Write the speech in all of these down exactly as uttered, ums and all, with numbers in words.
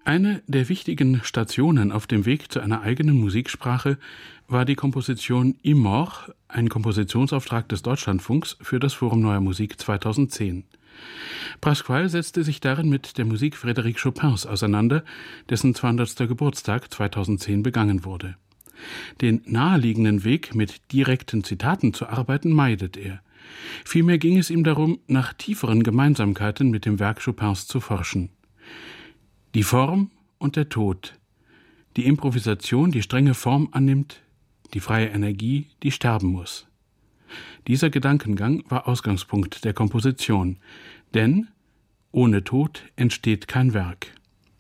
Eine der wichtigen Stationen auf dem Weg zu einer eigenen Musiksprache war die Komposition Imor, ein Kompositionsauftrag des Deutschlandfunks für das Forum Neuer Musik zweitausendzehn. Pasquale setzte sich darin mit der Musik Frédéric Chopins auseinander, dessen zweihundertster Geburtstag zweitausendzehn begangen wurde. Den naheliegenden Weg, mit direkten Zitaten zu arbeiten, meidet er. Vielmehr ging es ihm darum, nach tieferen Gemeinsamkeiten mit dem Werk Chopins zu forschen. Die Form und der Tod, die Improvisation, die strenge Form annimmt, die freie Energie, die sterben muss. Dieser Gedankengang war Ausgangspunkt der Komposition, denn ohne Tod entsteht kein Werk.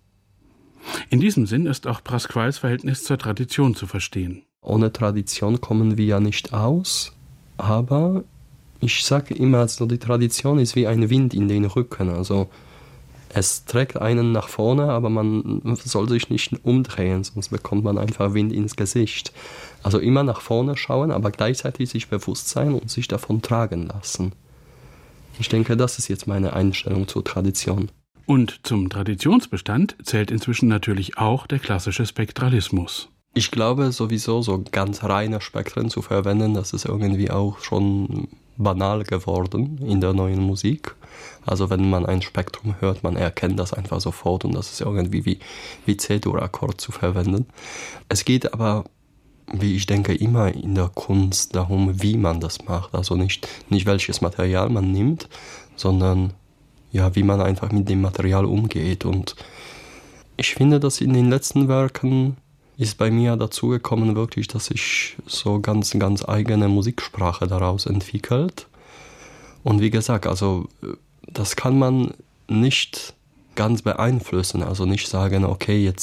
In diesem Sinn ist auch Pasquales Verhältnis zur Tradition zu verstehen. Ohne Tradition kommen wir ja nicht aus, aber ich sage immer, also die Tradition ist wie ein Wind in den Rücken, also es trägt einen nach vorne, aber man soll sich nicht umdrehen, sonst bekommt man einfach Wind ins Gesicht. Also immer nach vorne schauen, aber gleichzeitig sich bewusst sein und sich davon tragen lassen. Ich denke, das ist jetzt meine Einstellung zur Tradition. Und zum Traditionsbestand zählt inzwischen natürlich auch der klassische Spektralismus. Ich glaube sowieso, so ganz reine Spektren zu verwenden, das ist irgendwie auch schon banal geworden in der neuen Musik. Also wenn man ein Spektrum hört, man erkennt das einfach sofort und das ist irgendwie wie, wie C-Dur-Akkord zu verwenden. Es geht aber, wie ich denke, immer in der Kunst darum, wie man das macht. Also nicht, nicht welches Material man nimmt, sondern ja, wie man einfach mit dem Material umgeht. Und ich finde, dass in den letzten Werken ist bei mir dazu gekommen, wirklich, dass sich so ganz, ganz eigene Musiksprache daraus entwickelt. Und wie gesagt, also das kann man nicht ganz beeinflussen, also nicht sagen, okay, jetzt